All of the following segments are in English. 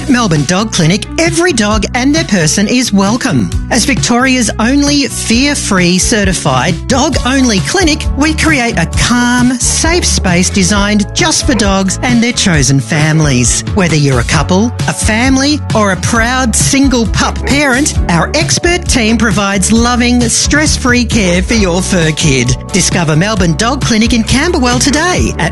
At Melbourne Dog Clinic, every dog and their person is welcome. As Victoria's only fear-free certified dog-only clinic, we create a calm, safe space designed just for dogs and their chosen families. Whether you're a couple, a family, or a proud single pup parent, our expert team provides loving, stress-free care for your fur kid. Discover Melbourne Dog Clinic in Camberwell today at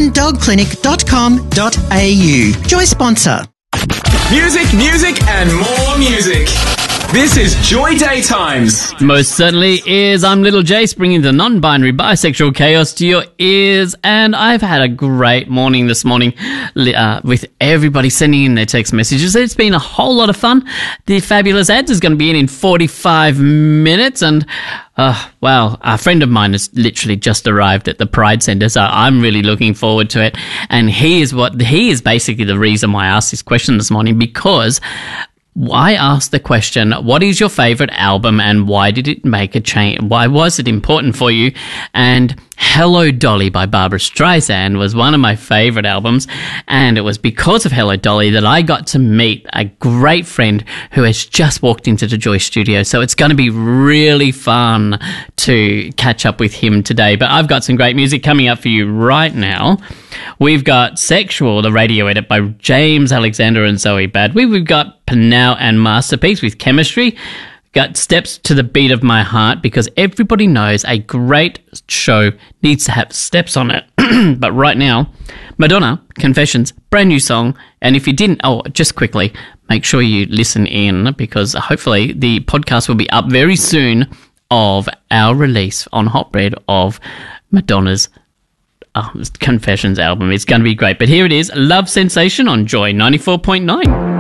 melbournedogclinic.com.au. Joy sponsor. Music, and more music. This is Joy Daytimes. Most certainly is. I'm Little Jace, bringing the non-binary bisexual chaos to your ears, and I've had a great morning this morning with everybody sending in their text messages. It's been a whole lot of fun. The Fabulous Ads is going to be in 45 minutes, and wow, a friend of mine has literally just arrived at the Pride Centre, so I'm really looking forward to it. And he is basically the reason why I asked this question this morning, because I asked the question, what is your favourite album and why did it make a change? Why was it important for you? And Hello Dolly by Barbra Streisand was one of my favourite albums, and it was because of Hello Dolly that I got to meet a great friend who has just walked into the Joy studio, so it's going to be really fun to catch up with him today. But I've got some great music coming up for you right now. We've got Sexual, the radio edit by James Alexander and Zoe Badwi. We've got Panau and Masterpiece with Chemistry. Got Steps to the Beat of My Heart, because everybody knows a great show needs to have steps on it. But right now, Madonna, Confessions, brand new song. And if you didn't, just quickly, make sure you listen in, because hopefully the podcast will be up very soon of our release on Hotbread of Madonna's Confessions album. It's going to be great. But here it is, Love Sensation on Joy 94.9.